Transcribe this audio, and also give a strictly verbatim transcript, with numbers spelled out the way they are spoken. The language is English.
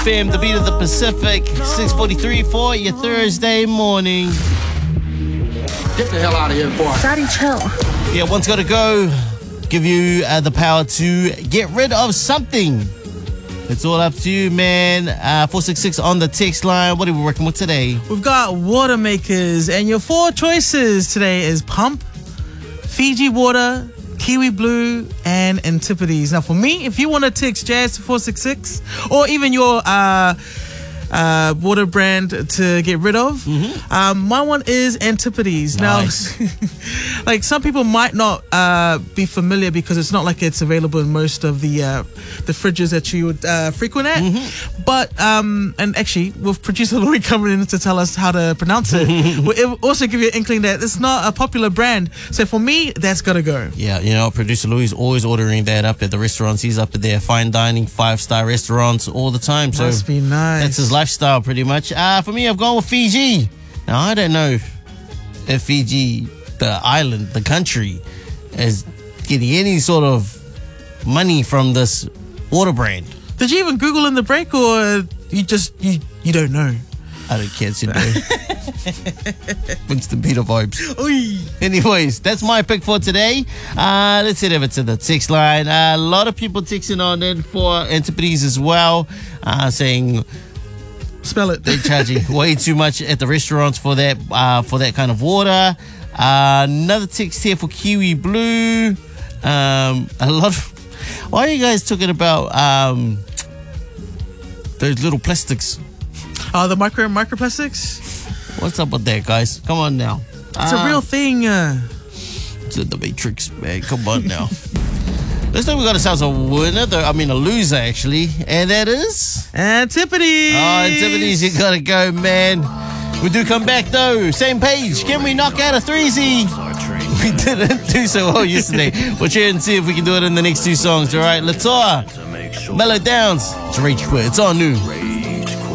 Fam, the beat of the Pacific, six forty-three for your Thursday morning. Get the hell out of here, boy. Daddy, chill. Yeah, one's got to go. Give you uh, the power to get rid of something. It's all up to you, man. Uh, four six six on the text line. What are we working with today? We've got water makers, and your four choices today is Pump, Fiji Water, Kiwi Blue, and Antipodes. Now, for me, if you want to text Jazz to four six six, or even your uh, uh, water brand to get rid of, mm-hmm. um, my one is Antipodes. Nice. Now, like some people might not uh, be familiar because it's not like it's available in most of the uh, the fridges that you would uh, frequent at. Mm-hmm. But um, and actually, with producer Laurie coming in to tell us how to pronounce it, it will also give you an inkling that it's not a popular brand. So for me, that's gotta go. Yeah, you know, producer Louis is always ordering that up at the restaurants. He's up at their fine dining, five star restaurants all the time. So must be nice. That's his lifestyle, pretty much. Uh, for me, I've gone with Fiji. Now, I don't know if Fiji, the island, the country, is getting any sort of money from this water brand. Did you even Google in the break, or you just you you don't know? I don't care, you know. Bunch the Peter vibes. Oy. Anyways, that's my pick for today. Uh, let's head over to the text line. Uh, a lot of people texting on in for Antipodes as well, uh, saying spell it. They're charging way too much at the restaurants for that uh, for that kind of water. Uh, another text here for Kiwi Blue. Um, a lot of. Why are you guys talking about um, those little plastics? Oh, uh, the micro microplastics? What's up with that, guys? Come on now. It's uh, a real thing. Uh... It's in the Matrix, man. Come on now. Looks like we got ourselves a winner, though. I mean, a loser, actually. And that is... Antipodes. Oh, Antipodes, you gotta go, man. We do come back, though. Same page. Can we knock out a threesy? We didn't do so well yesterday. We'll try and see if we can do it in the next two songs, all right? Latour, Mellow Downs, it's Rage Quit. It's all new.